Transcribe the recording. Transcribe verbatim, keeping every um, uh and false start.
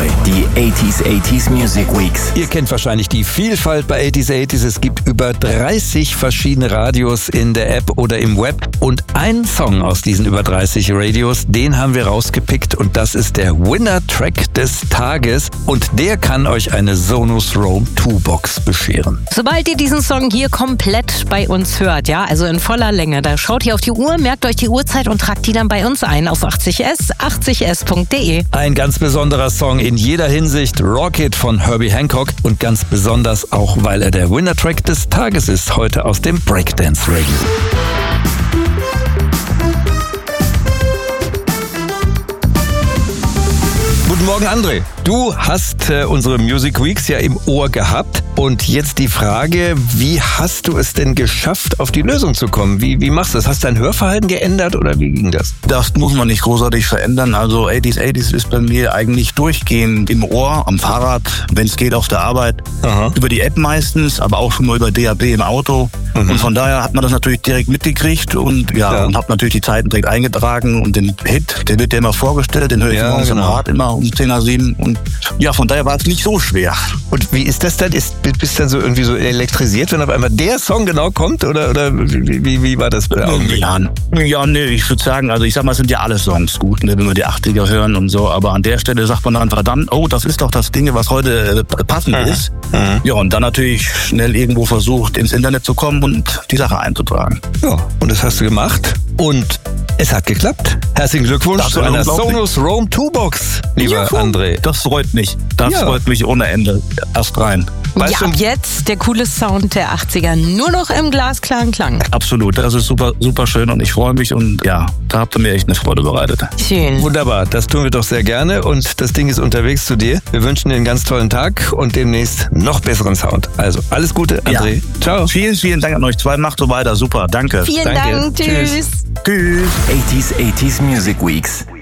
Neu, die achtziger achtziger Music Weeks. Ihr kennt wahrscheinlich die Vielfalt bei achtziger achtziger. Es gibt über dreißig verschiedene Radios in der App oder im Web. Und einen Song aus diesen über dreißig Radios, den haben wir rausgepickt. Und das ist der Winner-Track des Tages. Und der kann euch eine Sonos Roam zwei Box bescheren. Sobald ihr diesen Song hier komplett bei uns hört, ja, also in voller Länge, da schaut ihr auf die Uhr, merkt euch die Uhrzeit und tragt die dann bei uns ein auf achtzig S, achtzig S Punkt de. Ein ganz besonderer Song in jeder Hinsicht, Rocket von Herbie Hancock und ganz besonders auch, weil er der Winner-Track des Tages ist, heute aus dem Breakdance Radio. Guten Morgen, André. Du hast äh, unsere Music Weeks ja im Ohr gehabt. Und jetzt die Frage, wie hast du es denn geschafft, auf die Lösung zu kommen? Wie, wie machst du das? Hast du dein Hörverhalten geändert oder wie ging das? Das muss man nicht großartig verändern. Also achtziger achtziger ist bei mir eigentlich durchgehend im Ohr, am Fahrrad, wenn es geht auf der Arbeit. Aha. Über die App meistens, aber auch schon mal über D A B im Auto. Mhm. Und von daher hat man das natürlich direkt mitgekriegt und ja, ja. und habe natürlich die Zeiten direkt eingetragen und den Hit, der wird ja immer vorgestellt, den höre ich ja, morgens genau. im Rad immer um zehn nach sieben und ja, von daher war es nicht so schwer. Und wie ist das dann? Ist, bist du dann so irgendwie so elektrisiert, wenn auf einmal der Song genau kommt oder, oder wie, wie, wie war das bei Augenblick? Ja, ja, nee, ich würde sagen, also ich sag mal, es sind ja alle Songs gut, ne, wenn wir die achtziger hören und so, aber an der Stelle sagt man dann verdammt, oh, das ist doch das Ding, was heute äh, passend mhm. ist. Mhm. Ja, und dann natürlich schnell irgendwo versucht, ins Internet zu kommen und die Sache einzutragen. Ja, und das hast du gemacht und es hat geklappt. Herzlichen Glückwunsch das zu einer Sonos Roam zwei Box, lieber Juhu. André. Das freut mich. Das ja. freut mich ohne Ende. Erst rein. Weißt ja, ab jetzt der coole Sound der achtziger. Nur noch im glasklaren Klang. Absolut. Das ist super, super schön und ich freue mich und ja, da habt ihr mir echt eine Freude bereitet. Schön. Wunderbar. Das tun wir doch sehr gerne und das Ding ist unterwegs zu dir. Wir wünschen dir einen ganz tollen Tag und demnächst noch besseren Sound. Also alles Gute, André. Ja. Ciao. Vielen, vielen Dank an euch zwei. Macht so weiter. Super. Danke. Vielen Danke. Dank. Tschüss. Tschüss. achtziger achtziger Music Weeks.